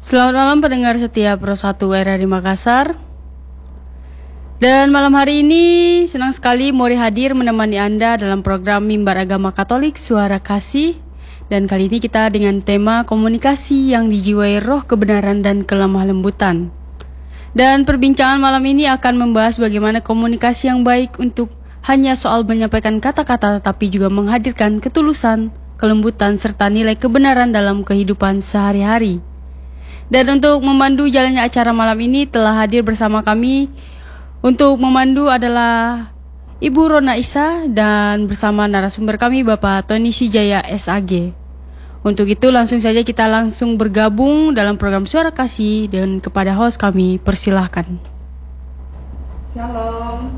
Selamat malam pendengar setia Pro 1 RRI Makassar. Dan malam hari ini senang sekali Mori hadir menemani Anda dalam program Mimbar Agama Katolik Suara Kasih. Dan kali ini kita dengan tema komunikasi yang dijiwai roh kebenaran dan kelemah lembutan. Dan perbincangan malam ini akan membahas bagaimana komunikasi yang baik untuk hanya soal menyampaikan kata-kata tetapi juga menghadirkan ketulusan, kelembutan serta nilai kebenaran dalam kehidupan sehari-hari. Dan untuk memandu jalannya acara malam ini telah hadir bersama kami. Untuk memandu adalah Ibu Rona Isa dan bersama narasumber kami Bapak Tony Sijaya SAG. Untuk itu langsung saja kita langsung bergabung dalam program Suara Kasih dan kepada host kami persilahkan. Shalom,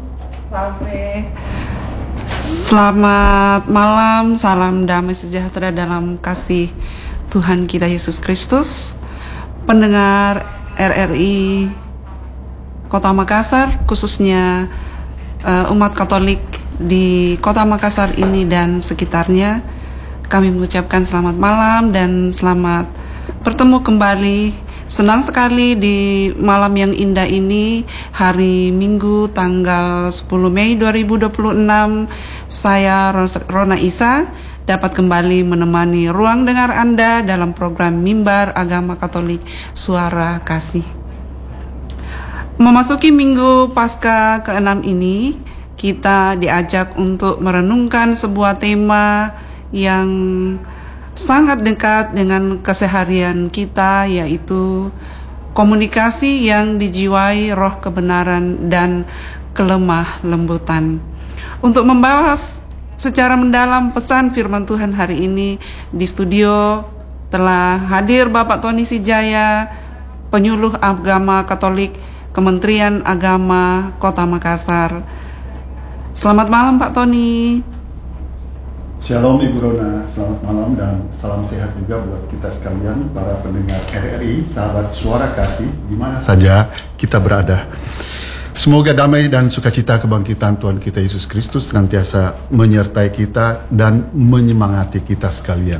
selamat malam, salam damai sejahtera dalam kasih Tuhan kita Yesus Kristus. Pendengar RRI Kota Makassar, khususnya umat Katolik di Kota Makassar ini dan sekitarnya, kami mengucapkan selamat malam dan selamat bertemu kembali. Senang sekali di malam yang indah ini, hari Minggu tanggal 10 Mei 2026, saya Rona Isa dapat kembali menemani ruang dengar Anda dalam program Mimbar Agama Katolik Suara Kasih. Memasuki Minggu Paskah ke-6 ini, kita diajak untuk merenungkan sebuah tema yang sangat dekat dengan keseharian kita, yaitu komunikasi yang dijiwai roh kebenaran dan kelemah lembutan. Untuk membahas secara mendalam pesan firman Tuhan hari ini, di studio telah hadir Bapak Tony Sijaya, penyuluh agama Katolik Kementerian Agama Kota Makassar. Selamat malam Pak Tony. Shalom Ibu Rona, selamat malam dan salam sehat juga buat kita sekalian, para pendengar RRI, sahabat Suara Kasih, di mana saja kita berada. Semoga damai dan sukacita kebangkitan Tuhan kita Yesus Kristus senantiasa menyertai kita dan menyemangati kita sekalian.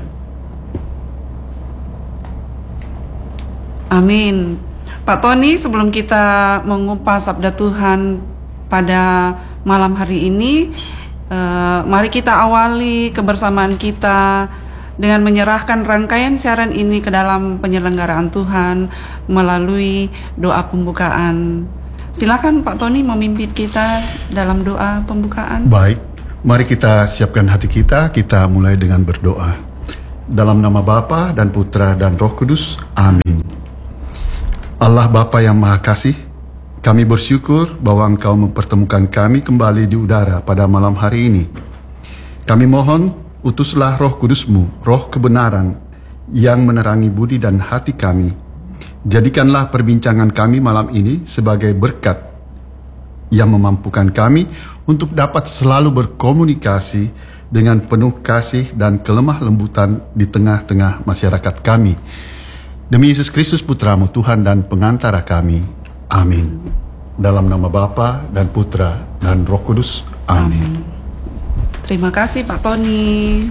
Amin. Pak Tony, sebelum kita mengupas sabda Tuhan pada malam hari ini, mari kita awali kebersamaan kita dengan menyerahkan rangkaian siaran ini ke dalam penyelenggaraan Tuhan melalui doa pembukaan. Silakan Pak Tony memimpin kita dalam doa pembukaan. Baik, mari kita siapkan hati kita mulai dengan berdoa. Dalam nama Bapa dan Putra dan Roh Kudus, amin. Allah Bapa yang Maha Kasih, kami bersyukur bahwa Engkau mempertemukan kami kembali di udara pada malam hari ini. Kami mohon, utuslah Roh Kudus-Mu, Roh kebenaran, yang menerangi budi dan hati kami. Jadikanlah perbincangan kami malam ini sebagai berkat yang memampukan kami untuk dapat selalu berkomunikasi dengan penuh kasih dan kelemah lembutan di tengah-tengah masyarakat kami. Demi Yesus Kristus Putra-Mu, Tuhan dan pengantara kami. Amin. Dalam nama Bapa dan Putra dan Roh Kudus. Amin. Terima kasih Pak Tony.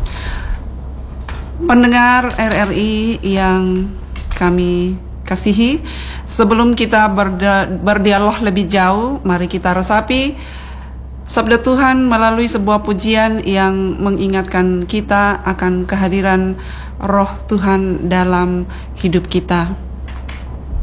Pendengar RRI yang kami kasihi, sebelum kita berdialog lebih jauh, mari kita resapi sabda Tuhan melalui sebuah pujian yang mengingatkan kita akan kehadiran Roh Tuhan dalam hidup kita.